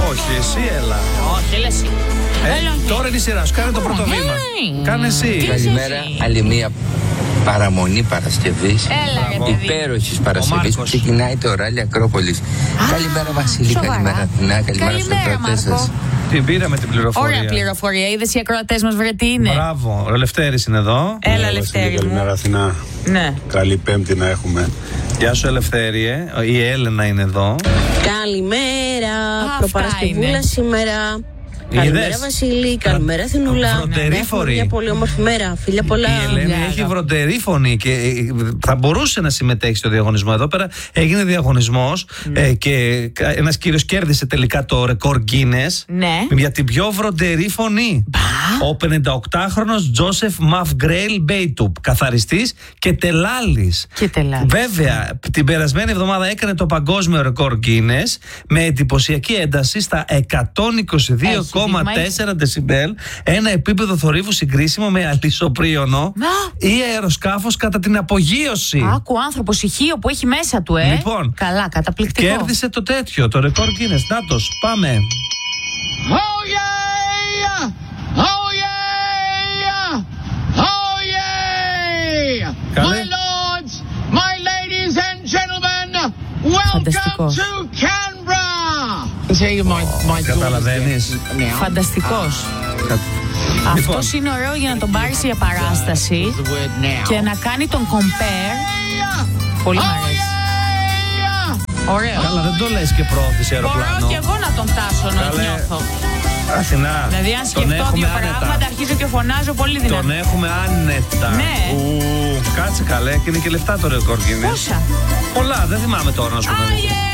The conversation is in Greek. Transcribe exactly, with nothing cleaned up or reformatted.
Όχι, εσύ έλα. Όχι, έλα εσύ. Ε, Έλα. τώρα είναι η σειρά σου, κάνε το πρώτο βήμα. Κάνε εσύ. Καλημέρα, άλλη μία παραμονή Παρασκευής. Έλα, ρε παιδί. Υπέροχης Παρασκευής που Μάρκος. ξεκινάει το ράλι Ακρόπολης. Καλημέρα Βασίλη, σοβαρά. καλημέρα Αθηνά, καλημέρα στους Καλημέρα, ακροατές σας. Μάρκο. Την πήραμε την πληροφορία. Ωραία πληροφορία. Είδες οι ακροατές μας, βρε τι είναι. Μπράβο, ο Λευτέρης είναι εδώ. Έλα, Λευτέρη μου. Καλημέρα Αθηνά. Ναι. Καλή Πέμπτη να έχουμε. Γεια σου Ελευθέριε, η Έλενα είναι εδώ. Καλημέρα. Α, Προπαρασκευούλα αυτά είναι. σήμερα. Καλημέρα Είδες? Βασίλη, καλημέρα Αθηνούλα. Βροντερή φορή. Μια πολύ όμορφη μέρα. Φίλια πολλά. Η Ελένη Γεια, έχει αγάπη. βροντερή φωνή και ε, θα μπορούσε να συμμετέχει στο διαγωνισμό. Εδώ πέρα έγινε διαγωνισμός ε, και ένας κύριος κέρδισε τελικά το ρεκόρ Guinness Ναι. για την πιο βροντερή φωνή. Ο πενηνταοκτάχρονος Τζόσεφ Μαφγκρέιλ Μπέιτουπ, καθαριστής και τελάλης. Και τελάλης. Βέβαια, την περασμένη εβδομάδα έκανε το παγκόσμιο ρεκόρ Guinness με εντυπωσιακή ένταση στα εκατόν είκοσι δύο κόμμα τέσσερα δεσιμπέλ, ένα επίπεδο θορύβου συγκρίσιμο με αλυσοπρίωνο ή αεροσκάφος κατά την απογείωση. Άκου άνθρωπος ηχείο που έχει μέσα του, ε. Λοιπόν, Καλά, καταπληκτικό. Κέρδισε το τέτοιο, το ρεκόρ Guinness. Νάτος, πάμε. Oh yeah! Oh yeah! Oh yeah! Καλέ. My lords, my ladies and gentlemen, welcome Φανταστικός. to Canberra! Tell you my my Καταλαβαίνεις. Φανταστικός. Λοιπόν. Αυτός είναι ωραίο για να τον πάρεις για παράσταση the word now. και να κάνει τον compare. Πολύ μ' αρέσει. Ωραίο. Καλά, δεν το λες και πρόθεση Μπορώ αεροπλάνο. και εγώ να τον τάσω να Καλέ. νιώθω. Αθηνά, Δηλαδή αν τον σκεφτώ έχουμε δύο άνετα. πράγματα αρχίζω και φωνάζω πολύ δυνατά. Τον έχουμε άνετα. Ναι. Ου, κάτσε καλέ, και είναι και λεφτά το ρεκόρ Guinness. Πόσα? Πολλά, δεν θυμάμαι τώρα να σου πω. Ah, yeah.